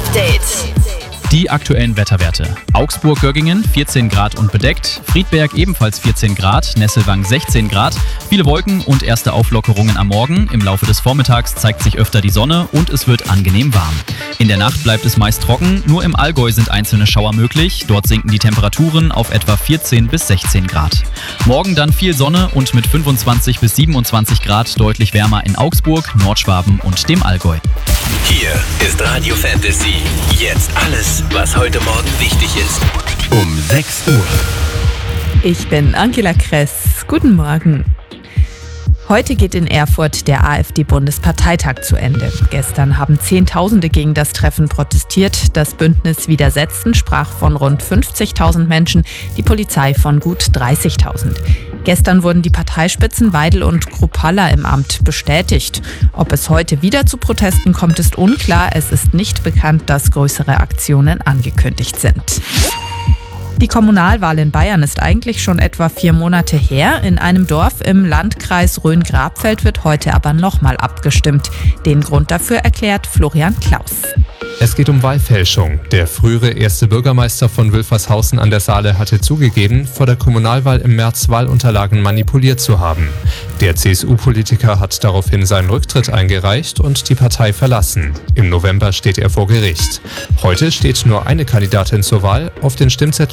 Update. Die aktuellen Wetterwerte. Augsburg-Göggingen 14 Grad und bedeckt, Friedberg ebenfalls 14 Grad, Nesselwang 16 Grad, viele Wolken und erste Auflockerungen am Morgen. Im Laufe des Vormittags zeigt sich öfter die Sonne und es wird angenehm warm. In der Nacht bleibt es meist trocken, nur im Allgäu sind einzelne Schauer möglich. Dort sinken die Temperaturen auf etwa 14 bis 16 Grad. Morgen dann viel Sonne und mit 25 bis 27 Grad deutlich wärmer in Augsburg, Nordschwaben und dem Allgäu. Hier ist Radio Fantasy. Jetzt alles, was heute Morgen wichtig ist. Um 6 Uhr. Ich bin Angela Kress. Guten Morgen. Heute geht in Erfurt der AfD-Bundesparteitag zu Ende. Gestern haben Zehntausende gegen das Treffen protestiert. Das Bündnis Widersetzen sprach von rund 50.000 Menschen, die Polizei von gut 30.000. Gestern wurden die Parteispitzen Weidel und Kruppalla im Amt bestätigt. Ob es heute wieder zu Protesten kommt, ist unklar. Es ist nicht bekannt, dass größere Aktionen angekündigt sind. Die Kommunalwahl in Bayern ist eigentlich schon etwa 4 Monate her. In einem Dorf im Landkreis Rhön-Grabfeld wird heute aber nochmal abgestimmt. Den Grund dafür erklärt Florian Klaus. Es geht um Wahlfälschung. Der frühere erste Bürgermeister von Wülfershausen an der Saale hatte zugegeben, vor der Kommunalwahl im März Wahlunterlagen manipuliert zu haben. Der CSU-Politiker hat daraufhin seinen Rücktritt eingereicht und die Partei verlassen. Im November steht er vor Gericht. Heute steht nur eine Kandidatin zur Wahl. Auf den Stimmzetteln